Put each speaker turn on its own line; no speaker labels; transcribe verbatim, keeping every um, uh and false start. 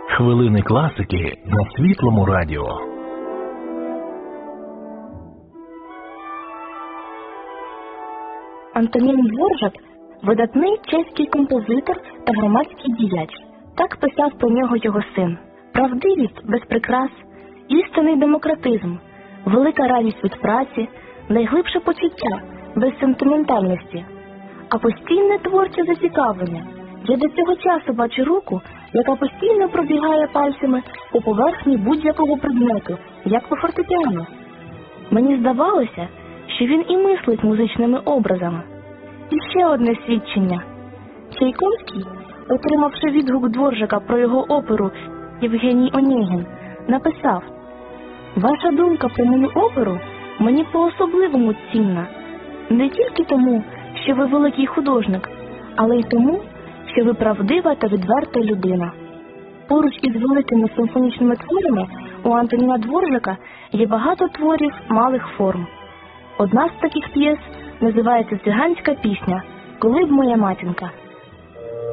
Хвилини класики на Світлому радіо.
Антонін Дворжак – видатний чеський композитор та громадський діяч. Так писав про нього його син. Правдивість без прикрас, істинний демократизм, велика радість від праці, найглибше почуття, без сентиментальності, а постійне творче зацікавлення. Я до цього часу бачу руку, яка постійно пробігає пальцями по поверхні будь-якого предмету, як по фортепіано. Мені здавалося, що він і мислить музичними образами. І ще одне свідчення. Чайковський, отримавши відгук Дворжака про його оперу «Євгеній Онєгін», написав: «Ваша думка про мою оперу мені по-особливому цінна. Не тільки тому, що ви великий художник, але й тому, що ви правдива та відверта людина». Поруч із великими симфонічними творами у Антоніна Дворжака є багато творів малих форм. Одна з таких п'єс називається «Циганська пісня. Коли б моя матінка».